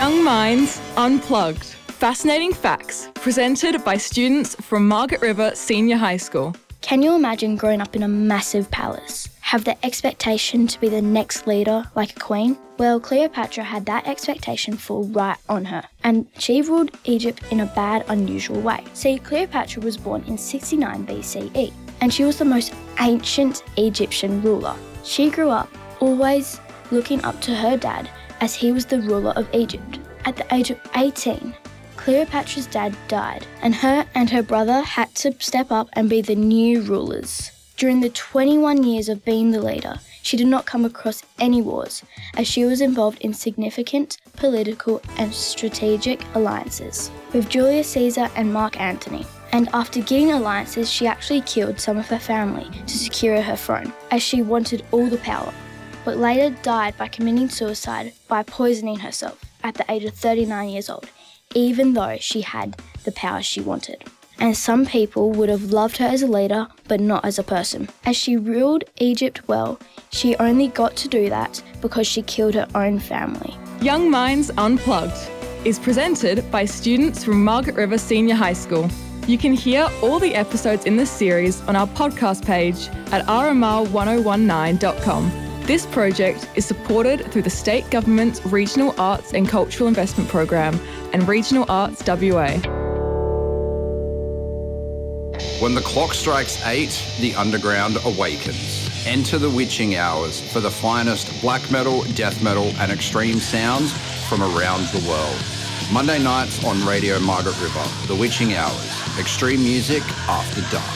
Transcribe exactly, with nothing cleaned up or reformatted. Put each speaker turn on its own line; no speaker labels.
Young Minds Unplugged. Fascinating facts presented by students from Margaret River Senior High School.
Can you imagine growing up in a massive palace? Have the expectation to be the next leader like a queen? Well, Cleopatra had that expectation fall right on her, and she ruled Egypt in a bad, unusual way. See, Cleopatra was born in sixty-nine B C E, and she was the most ancient Egyptian ruler. She grew up always looking up to her dad as he was the ruler of Egypt. At the age of eighteen, Cleopatra's dad died, and her and her brother had to step up and be the new rulers. During the twenty-one years of being the leader, she did not come across any wars, as she was involved in significant political and strategic alliances with Julius Caesar and Mark Antony. And after getting alliances, she actually killed some of her family to secure her throne, as she wanted all the power, but later died by committing suicide by poisoning herself at the age of thirty-nine years old, even though she had the power she wanted. And some people would have loved her as a leader, but not as a person. As she ruled Egypt well, she only got to do that because she killed her own family.
Young Minds Unplugged is presented by students from Margaret River Senior High School. You can hear all the episodes in this series on our podcast page at r m r one oh one nine dot com. This project is supported through the State Government's Regional Arts and Cultural Investment Program and Regional Arts W A.
When the clock strikes eight, the underground awakens. Enter the witching hours for the finest black metal, death metal and extreme sounds from around the world. Monday nights on Radio Margaret River, The Witching Hours, extreme music after dark.